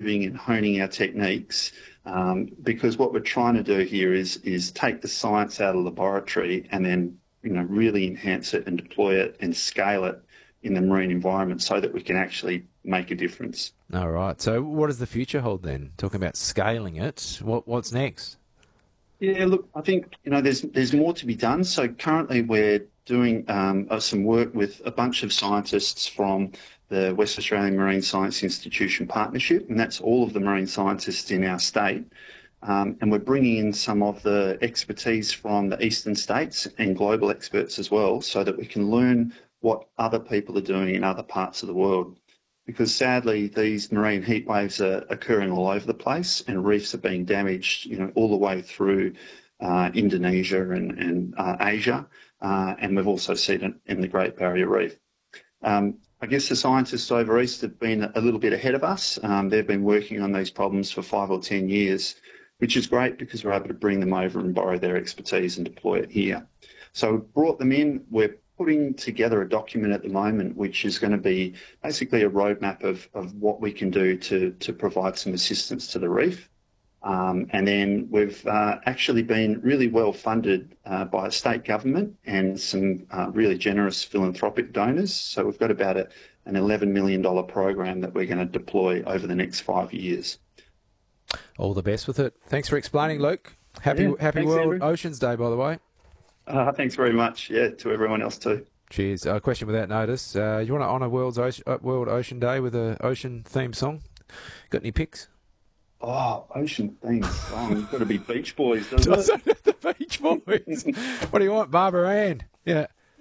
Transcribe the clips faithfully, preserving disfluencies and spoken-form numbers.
improving and honing our techniques, um, because what we're trying to do here is is take the science out of the laboratory and then, you know, really enhance it and deploy it and scale it in the marine environment so that we can actually make a difference. All right. So what does the future hold then? Talking about scaling it, what what's next? Yeah, look, I think, you know, there's there's more to be done. So currently we're doing um, uh, some work with a bunch of scientists from the West Australian Marine Science Institution Partnership, and that's all of the marine scientists in our state. Um, and we're bringing in some of the expertise from the eastern states and global experts as well, so that we can learn what other people are doing in other parts of the world. Because sadly, these marine heat waves are occurring all over the place, and reefs are being damaged, you know, all the way through uh, Indonesia and, and uh, Asia, uh, and we've also seen it in the Great Barrier Reef. Um, I guess the scientists over east have been a little bit ahead of us. Um, they've been working on these problems for five or ten years, which is great because we're able to bring them over and borrow their expertise and deploy it here. So we've brought them in. We're putting together a document at the moment which is going to be basically a roadmap of, of what we can do to, to provide some assistance to the reef. Um, and then we've uh, actually been really well funded uh, by a state government and some uh, really generous philanthropic donors. So we've got about a, an eleven million dollars program that we're going to deploy over the next five years. All the best with it. Thanks for explaining, Luke. Happy Yeah, Happy thanks, World Andrew. Oceans Day, by the way. Uh, thanks very much. Yeah, to everyone else too. Cheers. A uh, question without notice. Uh, you want to honour World's Ocean, uh, World Ocean Day with an ocean theme song? Got any picks? Oh, ocean themes song. It's got to be Beach Boys, doesn't it? The Beach Boys. What do you want, Barbara Ann? Yeah.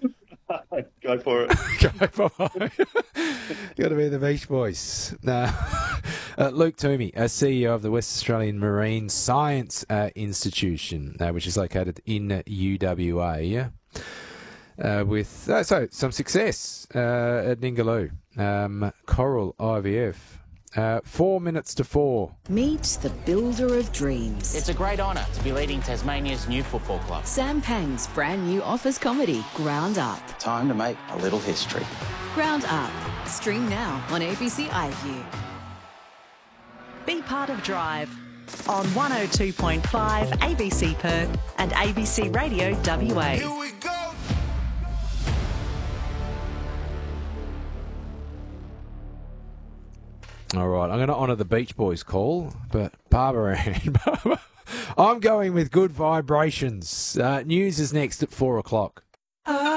Go for it. Go for it. Got to be the Beach Boys. No. Uh, Luke Toomey, uh, C E O of the West Australian Marine Science uh, Institution, uh, which is located in U W A, yeah? Uh, with uh, so some success uh, at Ningaloo. Um, Coral I V F. Uh, four minutes to four. Meet the builder of dreams. It's a great honour to be leading Tasmania's new football club. Sam Pang's brand new office comedy, Ground Up. Time to make a little history. Ground Up. Stream now on A B C iView. Be part of Drive on one oh two point five A B C Perth and A B C Radio W A. Here we go. All right, I'm going to honour the Beach Boys call, but Barbara Ann, I'm going with Good Vibrations. Uh, news is next at four o'clock. Oh.